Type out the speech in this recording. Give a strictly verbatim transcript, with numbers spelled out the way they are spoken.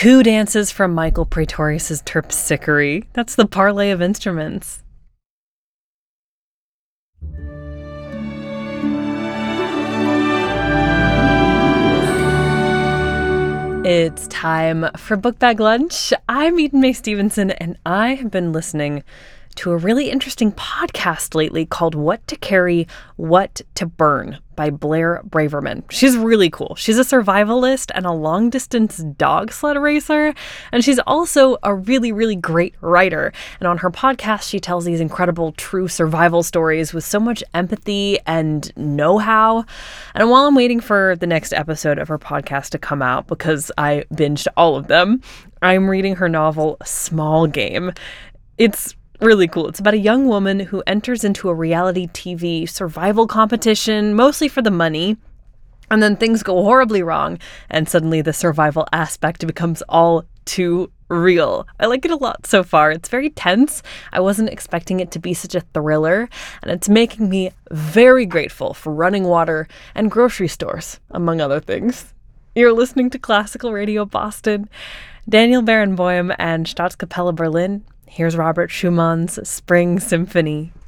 Two dances from Michael Praetorius's Terpsichore. That's the parlay of instruments. It's time for Book Bag Lunch. I'm Eden Mae Stevenson, and I have been listening to a really interesting podcast lately called What to Carry, What to Burn by Blair Braverman. She's really cool. She's a survivalist and a long-distance dog sled racer, and she's also a really, really great writer. And on her podcast, she tells these incredible true survival stories with so much empathy and know-how. And while I'm waiting for the next episode of her podcast to come out, because I binged all of them, I'm reading her novel, Small Game. It's really cool. It's about a young woman who enters into a reality T V survival competition, mostly for the money, and then things go horribly wrong, and suddenly the survival aspect becomes all too real. I like it a lot so far. It's very tense. I wasn't expecting it to be such a thriller, and it's making me very grateful for running water and grocery stores, among other things. You're listening to Classical Radio Boston. Daniel Barenboim and Staatskapelle Berlin. Here's Robert Schumann's Spring Symphony.